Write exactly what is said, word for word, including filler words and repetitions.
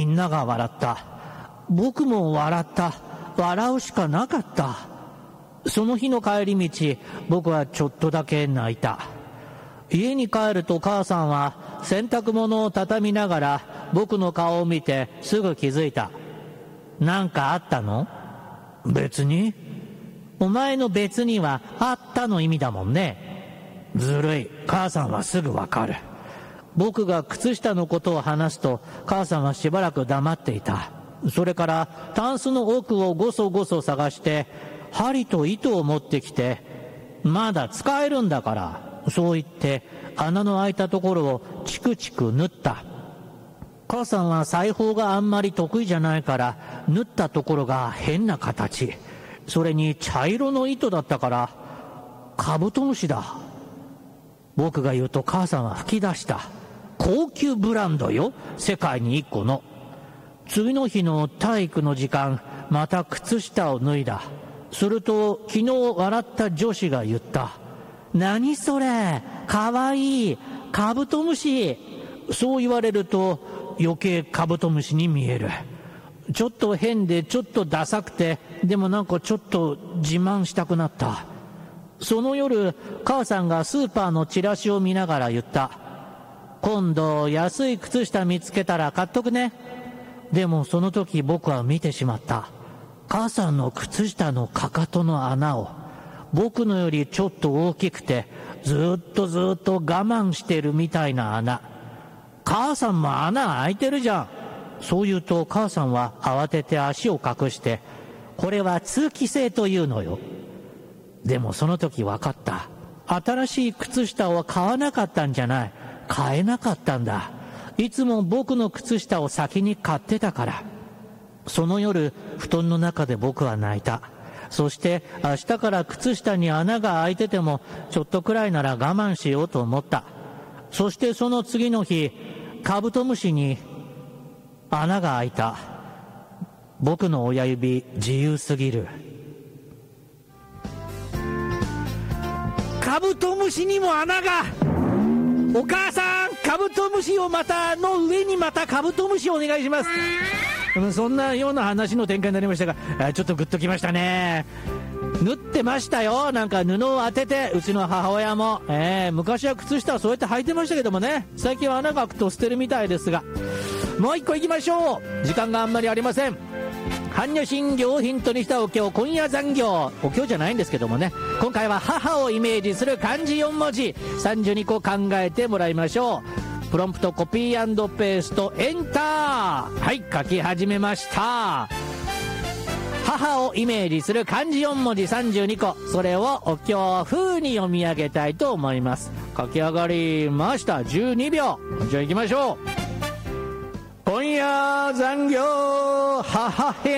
んなが笑った。僕も笑った。笑うしかなかった。その日の帰り道、僕はちょっとだけ泣いた。家に帰ると母さんは洗濯物を畳みながら僕の顔を見てすぐ気づいた。なんかあったの？別に。お前の別にはあったの意味だもんね。ずるい。母さんはすぐわかる。僕が靴下のことを話すと母さんはしばらく黙っていた。それからタンスの奥をごそごそ探して針と糸を持ってきて、まだ使えるんだから、そう言って穴の開いたところをチクチク縫った。母さんは裁縫があんまり得意じゃないから縫ったところが変な形、それに茶色の糸だったからカブトムシだ。僕が言うと母さんは吹き出した。高級ブランドよ、世界に一個の。次の日の体育の時間、また靴下を脱いだ。すると昨日笑った女子が言った。何それ、かわいい、カブトムシ。そう言われると余計カブトムシに見える。ちょっと変でちょっとダサくて、でもなんかちょっと自慢したくなった。その夜、母さんがスーパーのチラシを見ながら言った。今度安い靴下見つけたら買っとくね。でもその時僕は見てしまった。母さんの靴下のかかとの穴を。僕のよりちょっと大きくてずっとずっと我慢してるみたいな穴。母さんも穴開いてるじゃん。そう言うと母さんは慌てて足を隠して、これは通気性というのよ。でもその時分かった。新しい靴下を買わなかったんじゃない、買えなかったんだ。いつも僕の靴下を先に買ってたから。その夜、布団の中で僕は泣いた。そして明日から靴下に穴が開いててもちょっとくらいなら我慢しようと思った。そしてその次の日、カブトムシに穴が開いた。僕の親指自由すぎる。カブトムシにも穴が。お母さん、カブトムシをまたの上にまたカブトムシをお願いします。そんなような話の展開になりましたが、ちょっとグッときましたね。縫ってましたよ。なんか布を当てて、うちの母親も、えー、昔は靴下はそうやって履いてましたけどもね、最近は穴が開くと捨てるみたいですが、もう一個いきましょう。時間があんまりありません。般若心経をヒントにしたお経、今夜残業。お経じゃないんですけどもね、今回は母をイメージする漢字よん文字さんじゅうにこ考えてもらいましょう。プロンプトコピー&ペーストエンター。はい、書き始めました。母をイメージする漢字よん文字さんじゅうにこ、それをお経風に読み上げたいと思います。書き上がりました。じゅうにびょう。じゃあ行きましょう。今夜残業母編。